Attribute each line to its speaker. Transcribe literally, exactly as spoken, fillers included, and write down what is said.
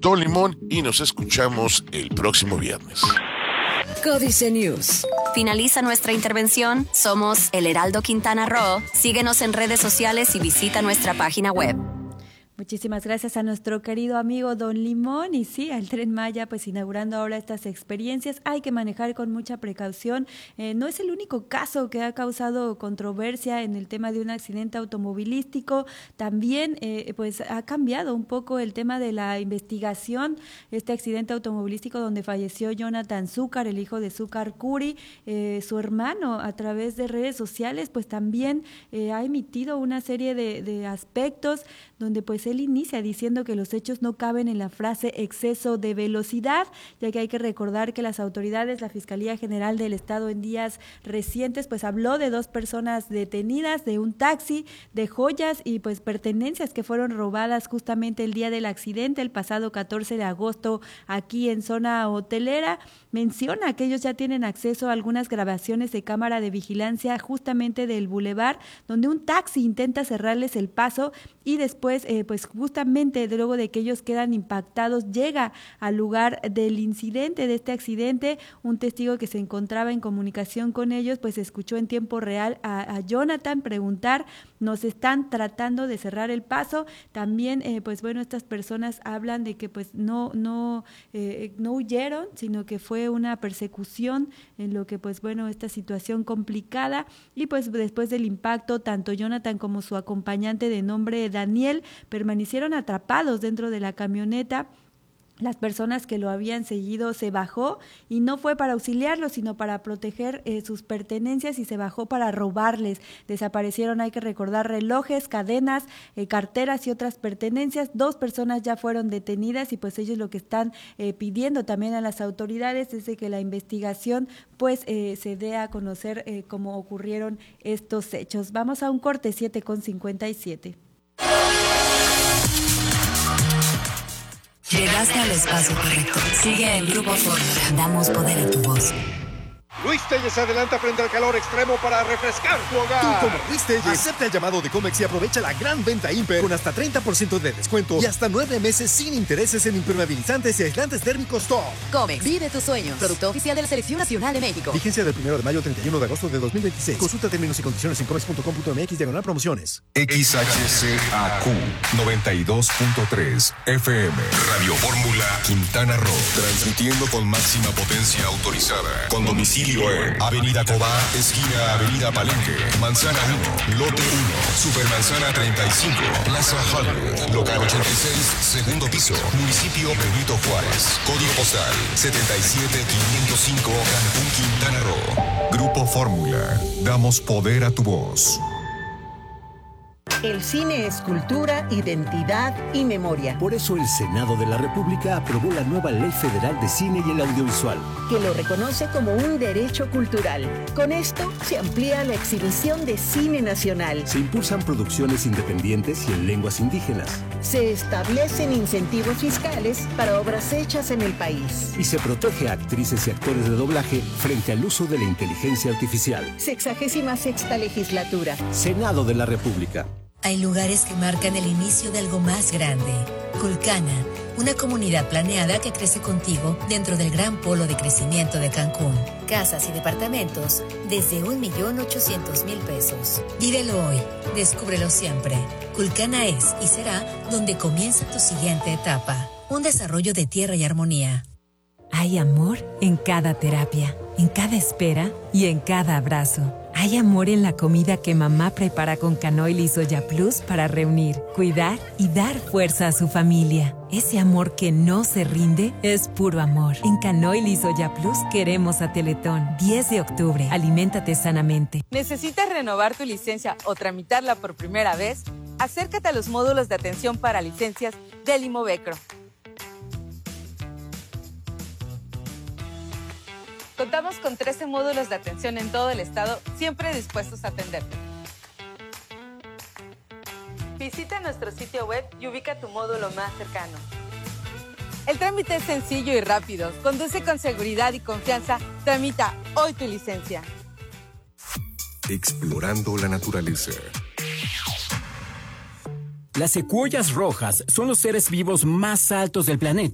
Speaker 1: Don Limón y nos escuchamos el próximo viernes.
Speaker 2: Códice News.
Speaker 3: Finaliza nuestra intervención. Somos El Heraldo Quintana Roo. Síguenos en redes sociales y visita nuestra página web.
Speaker 4: Muchísimas gracias a nuestro querido amigo Don Limón. Y sí, al Tren Maya, pues inaugurando ahora estas experiencias. Hay que manejar con mucha precaución. Eh, no es el único caso que ha causado controversia en el tema de un accidente automovilístico. También eh, pues ha cambiado un poco el tema de la investigación. Este accidente automovilístico donde falleció Jonathan Zúcar, el hijo de Zúcar Curi. Eh, su hermano, a través de redes sociales, pues también eh, ha emitido una serie de, de aspectos donde pues él inicia diciendo que los hechos no caben en la frase exceso de velocidad, ya que hay que recordar que las autoridades, la Fiscalía General del Estado en días recientes, pues habló de dos personas detenidas, de un taxi, de joyas y pues pertenencias que fueron robadas justamente el día del accidente, el pasado catorce de agosto, aquí en zona hotelera. Menciona que ellos ya tienen acceso a algunas grabaciones de cámara de vigilancia justamente del bulevar, donde un taxi intenta cerrarles el paso y después, eh, pues justamente luego de que ellos quedan impactados, llega al lugar del incidente, de este accidente. Un testigo que se encontraba en comunicación con ellos, pues escuchó en tiempo real a, a Jonathan preguntar: nos están tratando de cerrar el paso. También, eh, pues bueno, estas personas hablan de que pues no, no, eh, no huyeron, sino que fue una persecución en lo que pues bueno, esta situación complicada. Y pues después del impacto, tanto Jonathan como su acompañante de nombre Daniel permanecieron atrapados dentro de la camioneta. Las personas que lo habían seguido se bajó y no fue para auxiliarlos, sino para proteger eh, sus pertenencias, y se bajó para robarles. Desaparecieron, hay que recordar, relojes, cadenas, eh, carteras y otras pertenencias. Dos personas ya fueron detenidas y pues ellos lo que están eh, pidiendo también a las autoridades es de que la investigación pues eh, se dé a conocer eh, cómo ocurrieron estos hechos. Vamos a un corte, siete con cincuenta y siete.
Speaker 2: Llegaste al espacio correcto. Sigue el Grupo Fórmula. Damos poder a tu voz.
Speaker 5: Luis Telles se adelanta frente al calor extremo para refrescar tu hogar.
Speaker 6: Tú, como Luis Telles, acepta el llamado de Comex y aprovecha la gran venta Imper con hasta treinta por ciento de descuento y hasta nueve meses sin intereses en impermeabilizantes y aislantes térmicos top.
Speaker 2: Comex, vive tus sueños. Producto oficial de la Selección Nacional de México.
Speaker 6: Vigencia del primero de mayo al treinta y uno de agosto de dos mil veintiséis. Consulta términos y condiciones en comex punto com punto mx diagonal promociones.
Speaker 7: X H C A Q noventa y dos punto tres F M. Radio Fórmula Quintana Roo. Transmitiendo con máxima potencia autorizada. Con domicilio en Avenida Cobá, esquina Avenida Palenque, Manzana uno, Lote uno, Supermanzana treinta y cinco, Plaza Hollywood, Local ochenta y seis, segundo piso, Municipio Benito Juárez. Código postal setenta y siete quinientos cinco, Cancún, Quintana Roo. Grupo Fórmula. Damos poder a tu voz.
Speaker 8: El cine es cultura, identidad y memoria.
Speaker 9: Por eso el Senado de la República aprobó la nueva Ley Federal de Cine y el Audiovisual,
Speaker 8: que lo reconoce como un derecho cultural. Con esto se amplía la exhibición de cine nacional.
Speaker 9: Se impulsan producciones independientes y en lenguas indígenas.
Speaker 8: Se establecen incentivos fiscales para obras hechas en el país.
Speaker 9: Y se protege a actrices y actores de doblaje frente al uso de la inteligencia artificial.
Speaker 8: Sexagésima sexta legislatura.
Speaker 9: Senado de la República.
Speaker 2: Hay lugares que marcan el inicio de algo más grande. Culcana, una comunidad planeada que crece contigo dentro del gran polo de crecimiento de Cancún. Casas y departamentos desde un millón ochocientos mil pesos. Vívelo hoy, descúbrelo siempre. Culcana es y será donde comienza tu siguiente etapa. Un desarrollo de tierra y armonía.
Speaker 10: Hay amor en cada terapia, en cada espera y en cada abrazo. Hay amor en la comida que mamá prepara con Canoil y Soya Plus para reunir, cuidar y dar fuerza a su familia. Ese amor que no se rinde es puro amor. En Canoil y Soya Plus queremos a Teletón. diez de octubre. Aliméntate sanamente.
Speaker 11: ¿Necesitas renovar tu licencia o tramitarla por primera vez? Acércate a los módulos de atención para licencias del Imovecro. Contamos con trece módulos de atención en todo el estado, siempre dispuestos a atenderte. Visita nuestro sitio web y ubica tu módulo más cercano. El trámite es sencillo y rápido. Conduce con seguridad y confianza. Tramita hoy tu licencia.
Speaker 7: Explorando la naturaleza.
Speaker 12: Las secuoyas rojas son los seres vivos más altos del planeta.